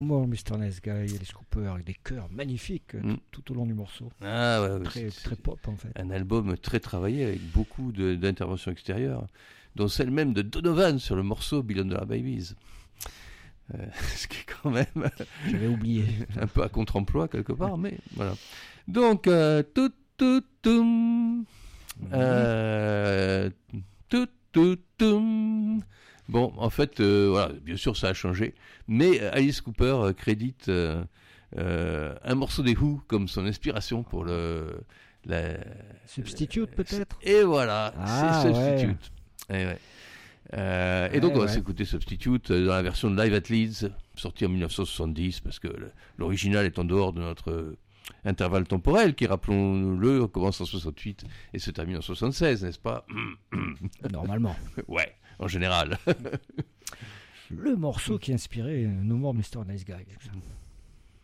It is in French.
Moi, Mr. Nice Guy, Alice Cooper, avec des chœurs magnifiques tout au long du morceau. Ah ouais, Très pop en fait. Un album très travaillé avec beaucoup d'interventions extérieures, dont celle même de Donovan sur le morceau Billion Dollar Babies. Ce qui est quand même J'avais oublié. un peu à contre-emploi quelque part, mais voilà. Donc, bon, en fait, voilà, bien sûr, ça a changé, mais Alice Cooper crédite un morceau des Who comme son inspiration pour Substitute peut-être. Et voilà, c'est Substitute. Ouais. Et donc, on va s'écouter Substitute dans la version de Live at Leeds, sortie en 1970, parce que l'original est en dehors de notre intervalle temporel, qui, rappelons-le, commence en 68 et se termine en 76, n'est-ce pas? Normalement. Ouais, en général. Le morceau qui a inspiré No More Mr. Nice Guy.